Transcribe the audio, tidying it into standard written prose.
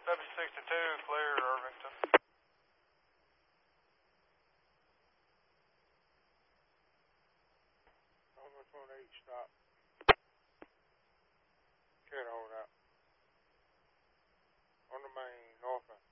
W62, clear Irvington. Almost on each stop. Should hold out. On the main, northbound.